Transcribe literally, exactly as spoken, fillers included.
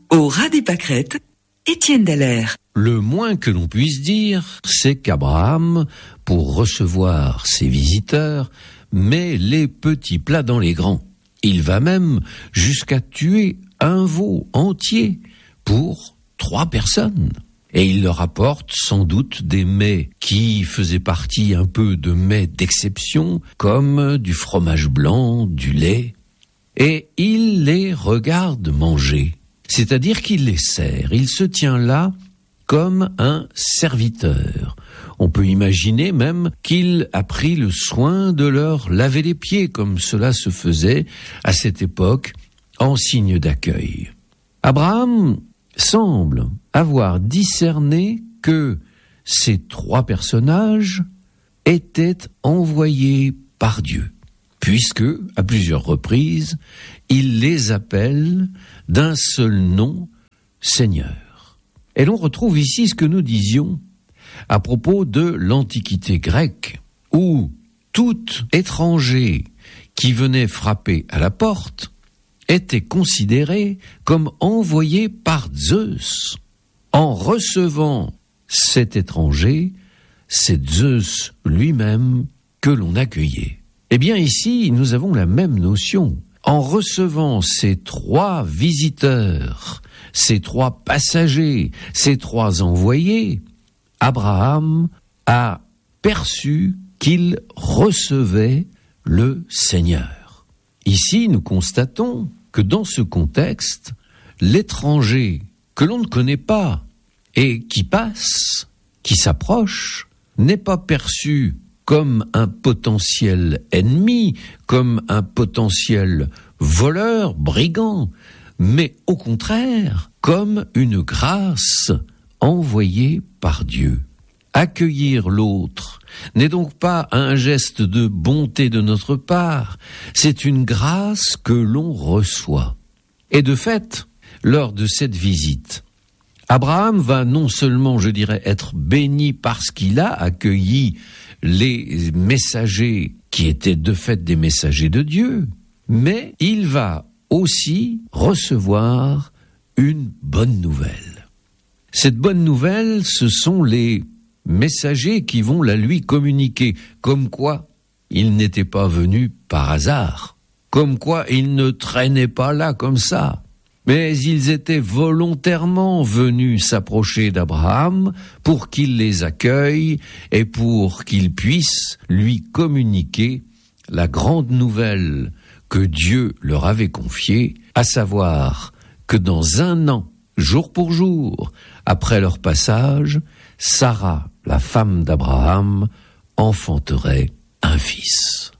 Au ras des pâquerettes, Étienne Dallaire. Le moins que l'on puisse dire, c'est qu'Abraham, pour recevoir ses visiteurs, met les petits plats dans les grands. Il va même jusqu'à tuer un veau entier pour trois personnes. Et il leur apporte sans doute des mets qui faisaient partie un peu de mets d'exception, comme du fromage blanc, du lait. Et il les regarde manger, c'est-à-dire qu'il les sert. Il se tient là comme un serviteur. On peut imaginer même qu'il a pris le soin de leur laver les pieds, comme cela se faisait à cette époque, en signe d'accueil. Abraham semble avoir discerné que ces trois personnages étaient envoyés par Dieu, puisque, à plusieurs reprises, il les appelle d'un seul nom, Seigneur. Et l'on retrouve ici ce que nous disions à propos de l'Antiquité grecque, où tout étranger qui venait frapper à la porte était considéré comme envoyé par Zeus. En recevant cet étranger, c'est Zeus lui-même que l'on accueillait. Eh bien ici, nous avons la même notion. En recevant ces trois visiteurs, ces trois passagers, ces trois envoyés, Abraham a perçu qu'il recevait le Seigneur. Ici, nous constatons que dans ce contexte, l'étranger que l'on ne connaît pas et qui passe, qui s'approche, n'est pas perçu comme un potentiel ennemi, comme un potentiel voleur, brigand, mais au contraire, comme une grâce envoyée par Dieu. Accueillir l'autre n'est donc pas un geste de bonté de notre part, c'est une grâce que l'on reçoit. Et de fait, lors de cette visite, Abraham va non seulement, je dirais, être béni parce qu'il a accueilli les messagers qui étaient de fait des messagers de Dieu, mais il va aussi recevoir une bonne nouvelle. Cette bonne nouvelle, ce sont les messagers qui vont la lui communiquer, comme quoi il n'était pas venu par hasard, comme quoi il ne traînait pas là comme ça, mais ils étaient volontairement venus s'approcher d'Abraham pour qu'il les accueille et pour qu'il puisse lui communiquer la grande nouvelle que Dieu leur avait confiée, à savoir que dans un an, jour pour jour, après leur passage, Sarah, la femme d'Abraham, enfanterait un fils.